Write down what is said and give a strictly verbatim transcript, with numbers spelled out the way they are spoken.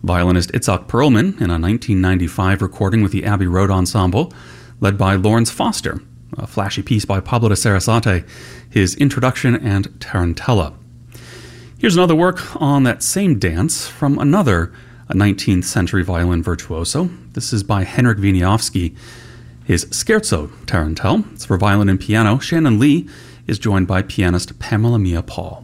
Violinist Itzhak Perlman in a nineteen ninety-five recording with the Abbey Road Ensemble, led by Lawrence Foster, a flashy piece by Pablo de Sarasate, his Introduction and Tarantella. Here's another work on that same dance from another nineteenth century violin virtuoso. This is by Henryk Wieniawski, his Scherzo Tarantelle. It's for violin and piano. Shannon Lee is joined by pianist Pamela Mia Paul.